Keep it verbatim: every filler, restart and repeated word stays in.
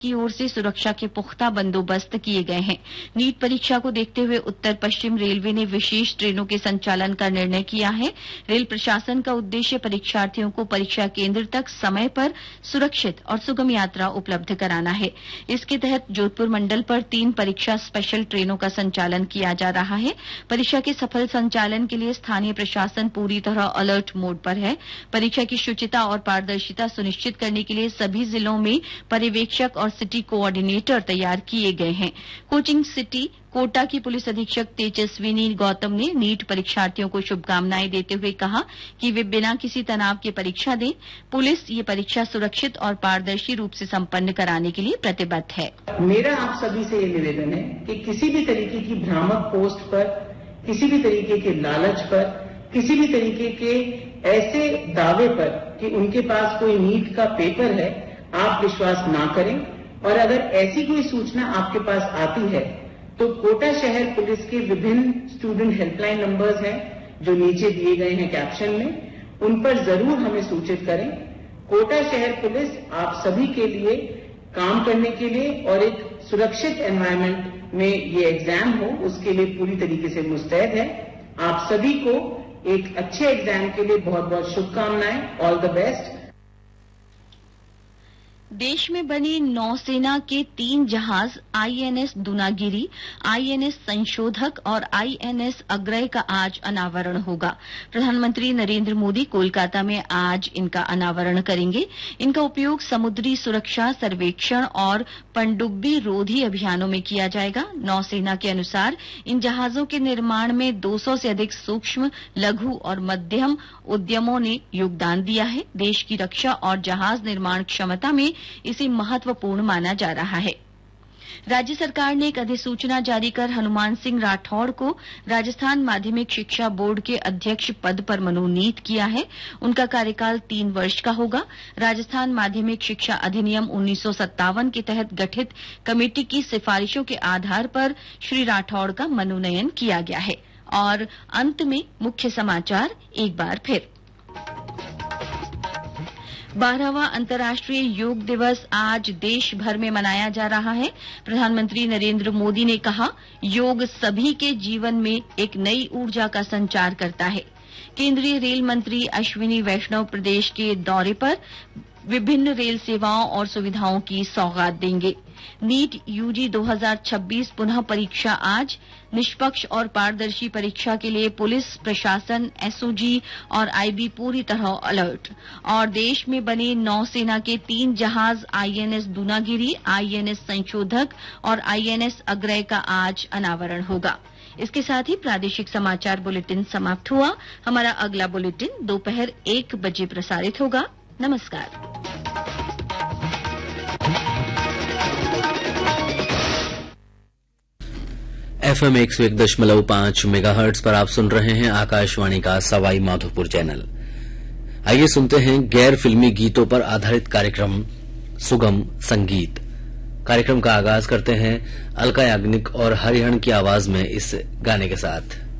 की ओर से सुरक्षा के पुख्ता बंदोबस्त किए गए हैं। नीट परीक्षा को देखते हुए उत्तर पश्चिम रेलवे ने विशेष ट्रेनों के संचालन का निर्णय किया है। रेल प्रशासन का उद्देश्य परीक्षार्थियों को परीक्षा केंद्र तक समय पर सुरक्षित और सुगम यात्रा उपलब्ध कराना है। इसके तहत जोधपुर मंडल पर तीन परीक्षा स्पेशल ट्रेनों का संचालन किया जा रहा है। परीक्षा के सफल संचालन के लिए स्थानीय प्रशासन पूरी तरह अलर्ट मोड पर है। परीक्षा की शुचिता और पारदर्शिता सुनिश्चित करने के लिए सभी जिलों में पर्यवेक्षक और सिटी कोऑर्डिनेटर तैयार किए गए हैं। कोचिंग सिटी कोटा की पुलिस अधीक्षक तेजस्विनी गौतम ने नीट परीक्षार्थियों को शुभकामनाएं देते हुए कहा कि वे बिना किसी तनाव के परीक्षा दें। पुलिस ये परीक्षा सुरक्षित और पारदर्शी रूप से संपन्न कराने के लिए प्रतिबद्ध है। मेरा आप सभी से ये निवेदन है कि किसी भी तरीके की भ्रामक पोस्ट पर, किसी भी तरीके के लालच पर, किसी भी तरीके के ऐसे दावे पर कि उनके पास कोई नीट का पेपर है, आप विश्वास ना करें। और अगर ऐसी कोई सूचना आपके पास आती है तो कोटा शहर पुलिस के विभिन्न स्टूडेंट हेल्पलाइन नंबर्स हैं जो नीचे दिए गए हैं कैप्शन में, उन पर जरूर हमें सूचित करें। कोटा शहर पुलिस आप सभी के लिए काम करने के लिए और एक सुरक्षित एनवायरनमेंट में ये एग्जाम हो उसके लिए पूरी तरीके से मुस्तैद है। आप सभी को एक अच्छे एग्जाम के लिए बहुत बहुत शुभकामनाएं। All the best. देश में बनी नौसेना के तीन जहाज आईएनएस दूनागिरी, आईएनएस संशोधक और आईएनएस अग्रय का आज अनावरण होगा। प्रधानमंत्री नरेंद्र मोदी कोलकाता में आज इनका अनावरण करेंगे। इनका उपयोग समुद्री सुरक्षा सर्वेक्षण और पनडुब्बी रोधी अभियानों में किया जाएगा। नौसेना के अनुसार इन जहाजों के निर्माण में दो सौ से अधिक सूक्ष्म, लघु और मध्यम उद्यमों ने योगदान दिया है। देश की रक्षा और जहाज निर्माण क्षमता में इसे महत्वपूर्ण माना जा रहा है। राज्य सरकार ने एक अधिसूचना जारी कर हनुमान सिंह राठौड़ को राजस्थान माध्यमिक शिक्षा बोर्ड के अध्यक्ष पद पर मनोनीत किया है। उनका कार्यकाल तीन वर्ष का होगा। राजस्थान माध्यमिक शिक्षा अधिनियम उन्नीस सौ सत्तावन के तहत गठित कमेटी की सिफारिशों के आधार पर श्री राठौड़ का मनोनयन किया गया है। और अंत में मुख्य समाचार एक बार फिर। बारहवां अंतर्राष्ट्रीय योग दिवस आज देश भर में मनाया जा रहा है। प्रधानमंत्री नरेंद्र मोदी ने कहा, योग सभी के जीवन में एक नई ऊर्जा का संचार करता है। केंद्रीय रेल मंत्री अश्विनी वैष्णव प्रदेश के दौरे पर विभिन्न रेल सेवाओं और सुविधाओं की सौगात देंगे। नीट यूजी दो हज़ार छब्बीस पुनः परीक्षा आज। निष्पक्ष और पारदर्शी परीक्षा के लिए पुलिस प्रशासन, एसओजी और आईबी पूरी तरह अलर्ट। और देश में बने नौसेना के तीन जहाज आईएनएस दूनागिरी, आईएनएस संशोधक और आईएनएस अग्रय का आज अनावरण होगा। इसके साथ ही प्रादेशिक समाचार बुलेटिन समाप्त हुआ। हमारा अगला बुलेटिन दोपहर एक बजे प्रसारित होगा। नमस्कार। एफएम एक सौ एक दशमलव पांच मेगाहर्ट्ज पर आप सुन रहे हैं आकाशवाणी का सवाई माधोपुर चैनल। आइए सुनते हैं गैर फिल्मी गीतों पर आधारित कार्यक्रम सुगम संगीत। कार्यक्रम का आगाज करते हैं अलका याग्निक और हरिहरन की आवाज में इस गाने के साथ।